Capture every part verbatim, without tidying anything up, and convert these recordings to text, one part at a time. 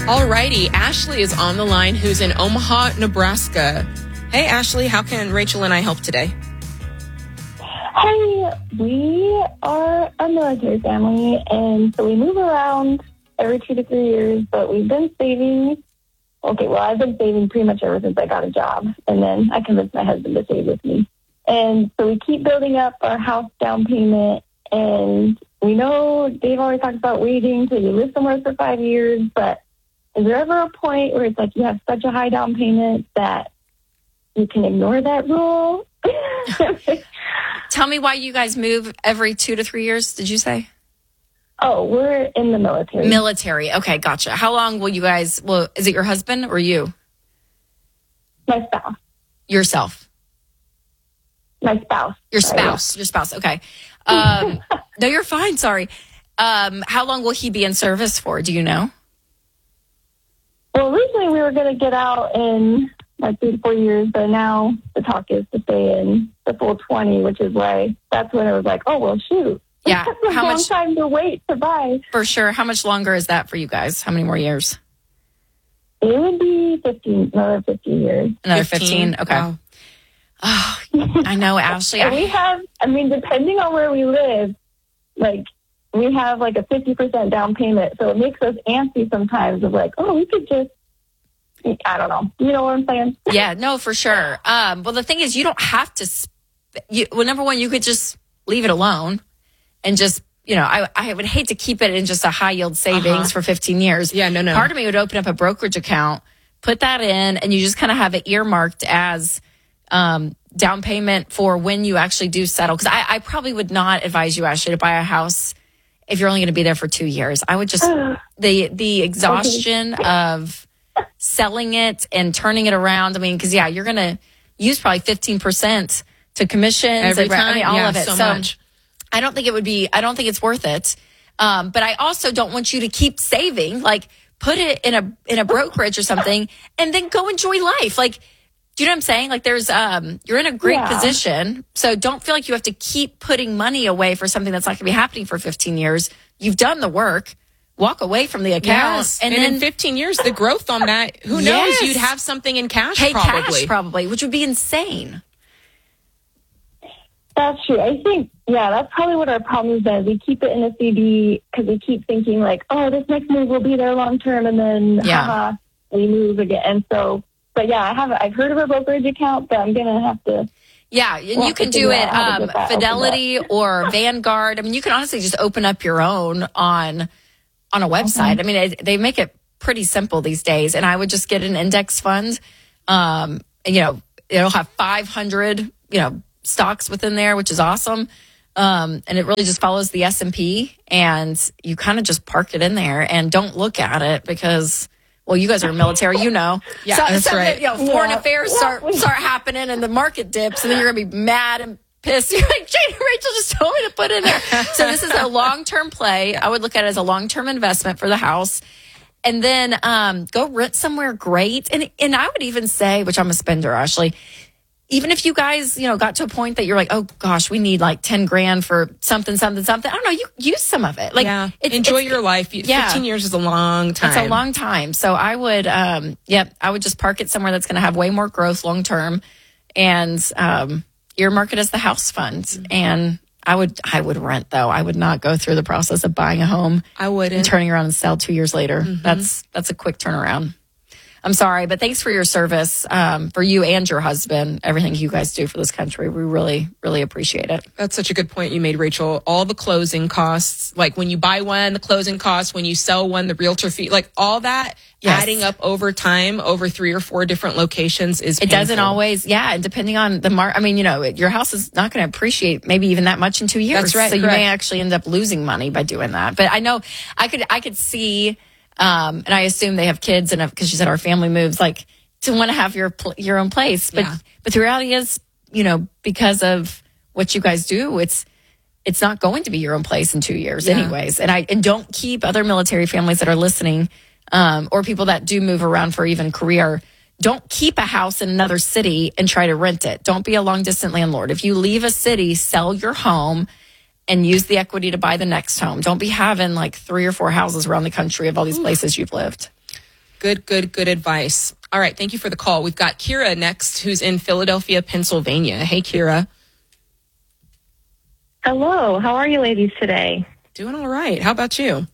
Alrighty, Ashley is on the line, who's in Omaha, Nebraska. Hey, Ashley, how can Rachel and I help today? Hey, we are a military family, and so we move around every two to three years, but we've been saving. Okay, well, I've been saving pretty much ever since I got a job, and then I convinced my husband to save with me. And so we keep building up our house down payment, and we know Dave always talks about waiting till you live somewhere for five years, but is there ever a point where it's like you have such a high down payment that you can ignore that rule? Tell me why you guys move every two to three years, did you say? Oh, we're in the military. Military. Okay, gotcha. How long will you guys, well, is it your husband or you? My spouse. Yourself? My spouse. Your spouse. Sorry. Your spouse. Okay. Um, no, you're fine. Sorry. Um, how long will he be in service for? Do you know? Well, originally we were going to get out in like three to four years, but now the talk is to stay in the full twenty, which is why that's when it was like, oh, well, shoot. Yeah. That's a How long much time to wait to buy. For sure. How much longer is that for you guys? How many more years? It would be fifteen, another fifteen years. Another fifteen? fifteen? Okay. Wow. Oh, I know, Ashley. And we have, I mean, depending on where we live, like, we have like a fifty percent down payment. So it makes us antsy sometimes of like, oh, we could just, I don't know. You know what I'm saying? Yeah, no, for sure. Um, well, the thing is, you don't have to, sp- you, well, number one, you could just leave it alone and just, you know, I, I would hate to keep it in just a high yield savings uh-huh. for fifteen years. Yeah, no, no. Part of me would open up a brokerage account, put that in, and you just kind of have it earmarked as um, down payment for when you actually do settle. Because I, I probably would not advise you, Ashley, to buy a house if you're only going to be there for two years. I would just, the the exhaustion of selling it and turning it around. I mean, because, yeah, you're going to use probably fifteen percent to commissions. Every and, time, I mean, all yeah, of it. so, So much. I don't think it would be, I don't think it's worth it. Um, but I also don't want you to keep saving. Like, put it in a in a brokerage or something and then go enjoy life. Like, do you know what I'm saying? Like, there's, um, you're in a great Yeah. position. So don't feel like you have to keep putting money away for something that's not going to be happening for fifteen years. You've done the work. Walk away from the account. Yes. And, And, then in fifteen years, the growth on that, who knows? Yes. You'd have something in cash pay probably. cash probably, which would be insane. That's true. I think, yeah, that's probably what our problem has been. We keep it in a C D because we keep thinking like, oh, this next move will be there long term, and then Yeah. haha, we move again. And so, but yeah, I have. I've heard of a brokerage account, but I'm gonna have to. Yeah, and We'll you can have to do figure it out how to um, get that Fidelity or Vanguard. I mean, you can honestly just open up your own on on a website. Mhm. I mean, it, they make it pretty simple these days. And I would just get an index fund. Um, and, you know, it'll have five hundred, you know, stocks within there, which is awesome. Um, and it really just follows the S and P, and you kind of just park it in there and don't look at it because, well, you guys are military, you know. Yeah, so, that's so, right. You know, foreign Yeah. affairs Yeah. start start happening, and the market dips, and then you're gonna be mad and pissed. You're like, Jane and Rachel just told me to put in there. So this is a long term play. I would look at it as a long term investment for the house. And then um, go rent somewhere great. And and I would even say, which I'm a spender, Ashley, even if you guys, you know, got to a point that you're like, oh gosh, we need like ten grand for something, something, something. I don't know. You use some of it. Like, yeah. it's, Enjoy it's, your life. yeah. fifteen years is a long time. It's a long time. So I would, um, yep, I would just park it somewhere that's going to have way more growth long term, and um, earmark it as the house fund. Mm-hmm. And I would, I would rent though. I would not go through the process of buying a home. I wouldn't. And turning around and sell two years later. Mm-hmm. That's that's a quick turnaround. I'm sorry, but thanks for your service, um, for you and your husband, everything you guys do for this country. We really, really appreciate it. That's such a good point you made, Rachel. All the closing costs, like when you buy one, the closing costs, when you sell one, the realtor fee, like all that Yes. adding up over time, over three or four different locations is It painful. doesn't always, yeah, and depending on the mark, I mean, you know, your house is not going to appreciate maybe even that much in two years. That's right, So you correct. may actually end up losing money by doing that. But I know I could, I could see, um, and I assume they have kids, and because you said our family moves, like to want to have your pl- your own place. But Yeah. but the reality is, you know, because of what you guys do, it's it's not going to be your own place in two years, Yeah. anyways. And I and don't keep other military families that are listening, um, or people that do move around for even career. Don't keep a house in another city and try to rent it. Don't be a long distance landlord. If you leave a city, sell your home and use the equity to buy the next home. Don't be having like three or four houses around the country of all these places you've lived. Good, good, good advice. All right. Thank you for the call. We've got Kira next, who's in Philadelphia, Pennsylvania. Hey, Kira. Hello. How are you ladies today? Doing all right. How about you?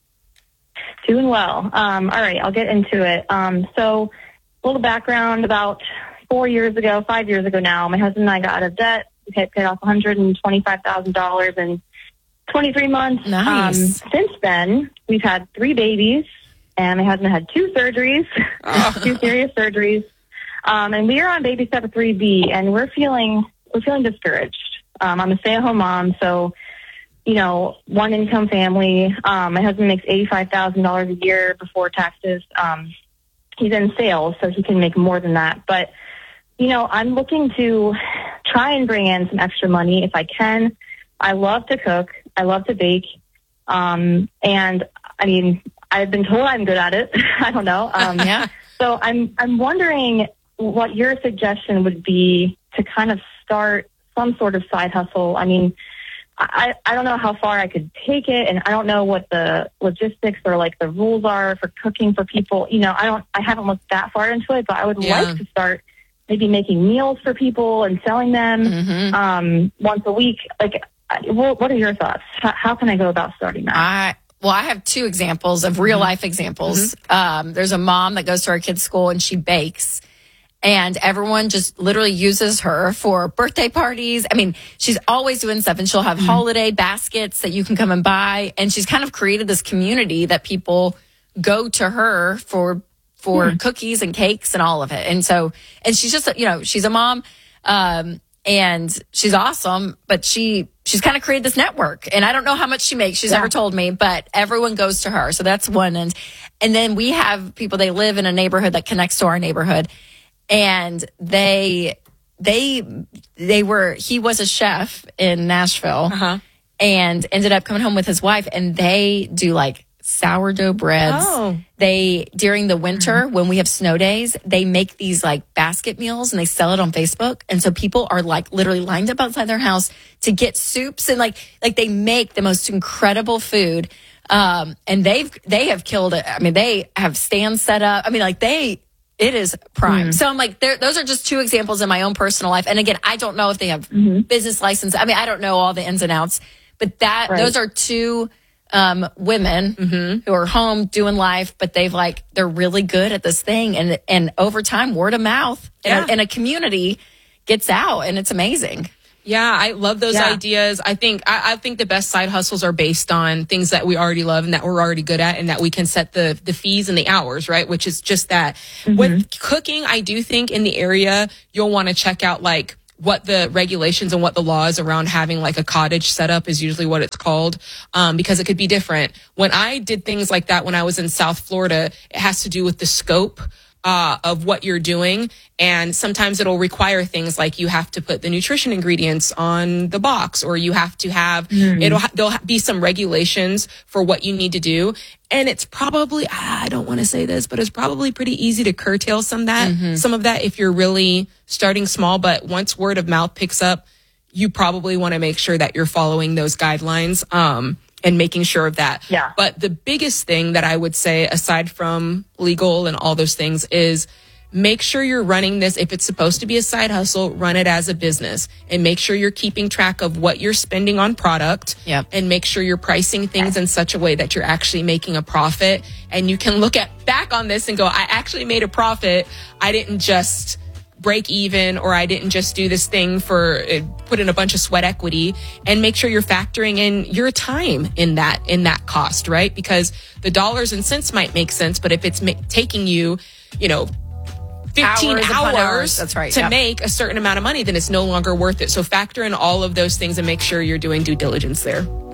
Doing well. Um, all right. I'll get into it. Um, so a little background. About four years ago, five years ago now, my husband and I got out of debt. We paid, paid off one hundred twenty-five thousand dollars in twenty-three months. Nice. Um, since then, we've had three babies, and my husband had two surgeries, Oh. two serious surgeries. Um, and we are on baby step three B, and we're feeling we're feeling discouraged. Um, I'm a stay-at-home mom, so, you know, one income family. Um, my husband makes eighty-five thousand dollars a year before taxes. Um, he's in sales, so he can make more than that. But, you know, I'm looking to try and bring in some extra money if I can. I love to cook. I love to bake. Um, and, I mean, I've been told I'm good at it. I don't know. Um, Yeah. So I'm I'm wondering what your suggestion would be to kind of start some sort of side hustle. I mean, I, I don't know how far I could take it, and I don't know what the logistics or like the rules are for cooking for people. You know, I don't I haven't looked that far into it, but I would Yeah. like to start maybe making meals for people and selling them Mhm. um, once a week. Like, what, what are your thoughts? How, how can I go about starting that? I well, I have two examples of real life examples. Um, there's a mom that goes to our kids' school and she bakes, and everyone just literally uses her for birthday parties. I mean, she's always doing stuff, and she'll have holiday baskets that you can come and buy. And she's kind of created this community that people go to her for for cookies and cakes and all of it. And so, and she's just, you know, she's a mom. Um, and she's awesome, but she she's kind of created this network, and I don't know how much she makes. She's Yeah. never told me, but everyone goes to her. So that's one end. And then we have people, they live in a neighborhood that connects to our neighborhood, and they they they were he was a chef in Nashville Uh-huh. and ended up coming home with his wife, and they do like sourdough breads. Oh. They, during the winter, when we have snow days, they make these like basket meals and they sell it on Facebook. And so people are like literally lined up outside their house to get soups, and like, like they make the most incredible food. Um, and they've, they have killed it. I mean, they have stands set up. I mean, like they, it is prime. So I'm like, there, those are just two examples in my own personal life. And again, I don't know if they have business license. I mean, I don't know all the ins and outs, but that, Right. those are two um, women who are home doing life, but they've like, they're really good at this thing. And, and over time, word of mouth Yeah. and, a, and a community gets out, and it's amazing. Yeah, I love those Yeah. ideas. I think I, I think the best side hustles are based on things that we already love and that we're already good at, and that we can set the the fees and the hours, right? Which is just that. With cooking, I do think in the area you'll want to check out like what the regulations and what the laws around having like a cottage setup is usually what it's called, um, because it could be different. When I did things like that when I was in South Florida, it has to do with the scope Uh, of what you're doing. And sometimes it'll require things like you have to put the nutrition ingredients on the box, or you have to have, it'll, ha- there'll ha- be some regulations for what you need to do. And it's probably, I don't want to say this, but it's probably pretty easy to curtail some of that, some of that if you're really starting small. But once word of mouth picks up, you probably want to make sure that you're following those guidelines. Um, and making sure of that. Yeah. But the biggest thing that I would say, aside from legal and all those things, is make sure you're running this. If it's supposed to be a side hustle, run it as a business, and make sure you're keeping track of what you're spending on product. Yep. And make sure you're pricing things in such a way that you're actually making a profit. And you can look at back on this and go, I actually made a profit. I didn't just break even, or I didn't just do this thing for uh, put in a bunch of sweat equity. And make sure you're factoring in your time in that in that cost, right? Because the dollars and cents might make sense, but if it's ma- taking you, you know, fifteen Hours upon hours, hours. That's right, to yep. make a certain amount of money, then it's no longer worth it. So factor in all of those things and make sure you're doing due diligence there.